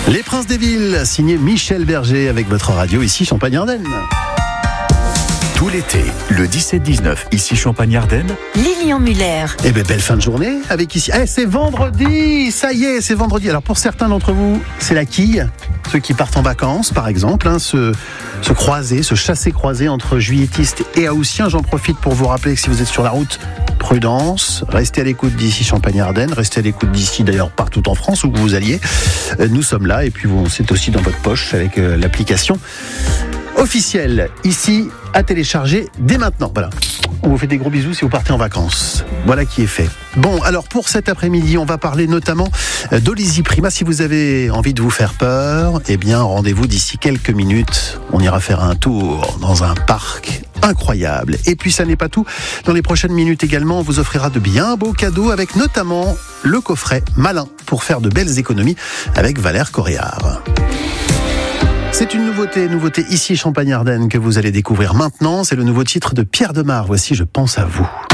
Les Princes des Villes, signé Michel Berger avec votre radio ici Champagne-Ardenne. Tout l'été, le 17-19, ici Champagne-Ardenne. Lilian Muller. Eh bien, belle fin de journée avec ici. C'est vendredi, ça y est, c'est vendredi. Alors pour certains d'entre vous, c'est la quille. Ceux qui partent en vacances, par exemple, se croiser, se chasser-croiser entre juilletistes et haussiens. J'en profite pour vous rappeler que si vous êtes sur la route, prudence, restez à l'écoute d'ici Champagne-Ardenne, restez à l'écoute d'ici d'ailleurs partout en France où vous alliez. Nous sommes là et puis c'est aussi dans votre poche avec l'application officielle ici à télécharger dès maintenant. Voilà. On vous fait des gros bisous si vous partez en vacances. Voilà qui est fait. Bon, alors pour cet après-midi, on va parler notamment d'Olisi Prima. Si vous avez envie de vous faire peur, eh bien rendez-vous d'ici quelques minutes. On ira faire un tour dans un parc incroyable. Et puis ça n'est pas tout. Dans les prochaines minutes également, on vous offrira de bien beaux cadeaux avec notamment le coffret Malin pour faire de belles économies avec Valère Coréard. C'est une nouveauté ici Champagne-Ardenne que vous allez découvrir maintenant. C'est le nouveau titre de Pierre Demar. Voici Je pense à vous.